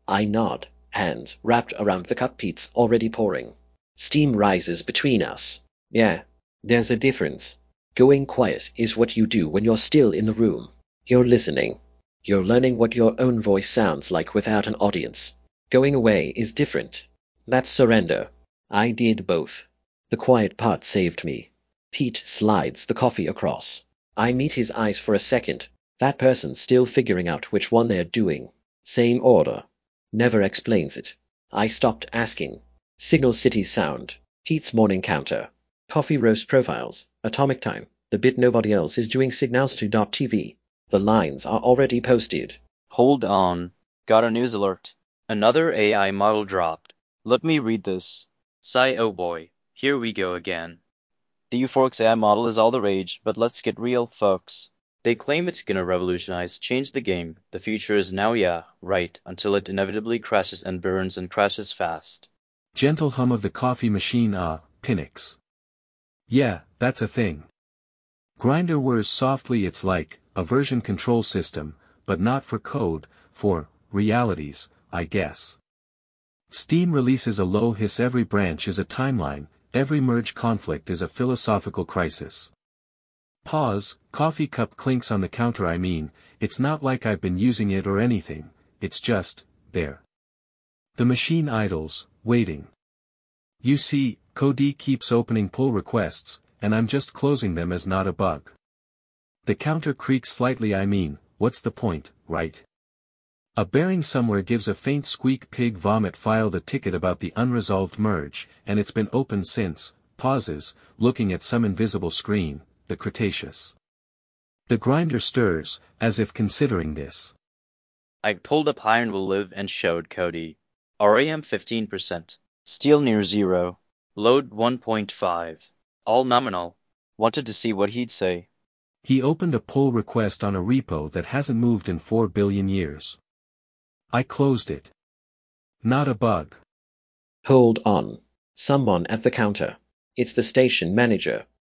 I nod, hands wrapped around the cup Pete's already pouring. Steam rises between us. Yeah, there's a difference. Going quiet is what you do when you're still in the room. You're listening. You're learning what your own voice sounds like without an audience. Going away is different. That's surrender. I did both. The quiet part saved me. Pete slides the coffee across. I meet his eyes for a second. That person's still figuring out which one they're doing. Same order. Never explains it. I stopped asking. Signal City sound. Pete's morning counter. Coffee roast profiles. Atomic time. The bit nobody else is doing. Signals to .tv. The lines are already posted. Hold on. Got a news alert. Another AI model dropped. Let me read this. Sigh, oh boy. Here we go again. The Euphorix AI model is all the rage, but let's get real, folks. They claim it's gonna revolutionize, change the game. The future is now, yeah, right, until it inevitably crashes and burns and crashes fast. Gentle hum of the coffee machine, Pinnix. Yeah, that's a thing. Grindr whirs softly. It's like a version control system, but not for code, for realities, I guess. Steam releases a low hiss. Every branch is a timeline, every merge conflict is a philosophical crisis. Pause, coffee cup clinks on the counter. I mean, it's not like I've been using it or anything, it's just, there. The machine idles, waiting. You see, Cody keeps opening pull requests, and I'm just closing them as not a bug. The counter creaks slightly. I mean, what's the point, right? A bearing somewhere gives a faint squeak. Pig vomit filed a ticket about the unresolved merge, and it's been open since. Pauses, looking at some invisible screen, the Cretaceous. The grinder stirs, as if considering this. I pulled up Iron Will Live and showed Cody. RAM 15%. Steel near 0. Load 1.5. All nominal. Wanted to see what he'd say. He opened a pull request on a repo that hasn't moved in 4 billion years. I closed it. Not a bug. Hold on. Someone at the counter. It's the station manager.